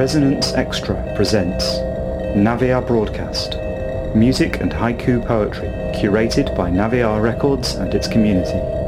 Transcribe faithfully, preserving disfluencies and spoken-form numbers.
Resonance Extra presents Naviar Broadcast, music and haiku poetry curated by Naviar Records and its community.